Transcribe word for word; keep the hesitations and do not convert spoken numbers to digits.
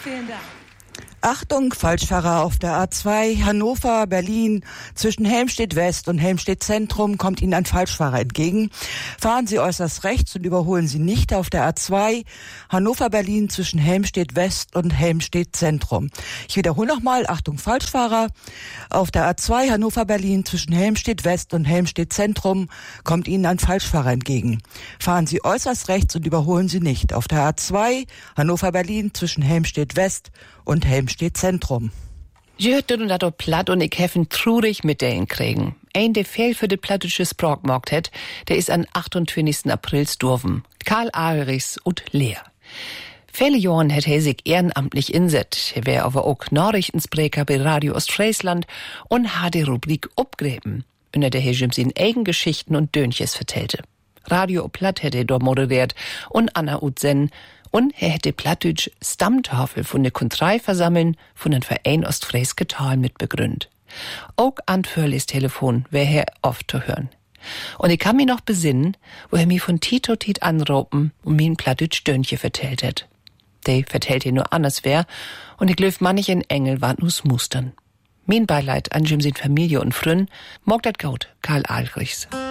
Vielen Dank. Achtung, Falschfahrer auf der A zwei, Hannover, Berlin, zwischen Helmstedt West und Helmstedt Zentrum kommt Ihnen ein Falschfahrer entgegen. Fahren Sie äußerst rechts und überholen Sie nicht auf der A zwei, Hannover, Berlin, zwischen Helmstedt West und Helmstedt Zentrum. Ich wiederhole nochmal, Achtung, Falschfahrer auf der A zwei, Hannover, Berlin, zwischen Helmstedt West und Helmstedt Zentrum kommt Ihnen ein Falschfahrer entgegen. Fahren Sie äußerst rechts und überholen Sie nicht auf der A zwei, Hannover, Berlin, zwischen Helmstedt West und Helmstedt Zentrum. Je hört nun dat op platt und ich heffen trurig mit denen kriegen. Ein, der fehl für de plattische Sprach mogt het, der ist an achtundzwanzigsten April sturven. Karl Ahlrichs und Leer. Viele Jahren hat er sich ehrenamtlich inset. Er wär aber auch Nachrichtensprecher bei Radio Ostfriesland und hat die Rubrik Upgräben, unter der er seine eigenen Geschichten und Dönches vertellte. Radio op platt hätte er dort moderiert und Anna Utsen. Und er hätte Plattdeutsch Stammtafel von der Kontrei versammeln von den Verein Ostfrieske Tal mit begründet. Auch an Förlis Telefon wär er oft zu hören. Und ich kann mich noch besinnen, wo er mir von Tito Tit anropen und mir ein Plattdeutsch Dönche vertellt hat. Der vertellt ihr nur anders wär und ich glaub manch in Engel wart nus Mustern. Mein Beileid an Jim sin Familie und Frünn, mogt dat gaut Karl Ahlrichs.